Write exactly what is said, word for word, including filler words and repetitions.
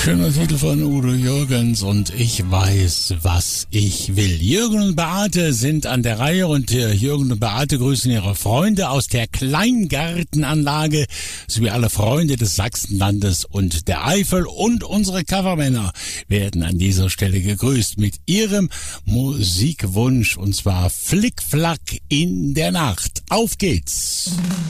Schöner Titel von Udo Jürgens und ich weiß, was ich will. Jürgen und Beate sind an der Reihe und äh, Jürgen und Beate grüßen ihre Freunde aus der Kleingartenanlage sowie alle Freunde des Sachsenlandes und der Eifel und unsere Covermänner werden an dieser Stelle gegrüßt mit ihrem Musikwunsch und zwar Flickflack in der Nacht. Auf geht's!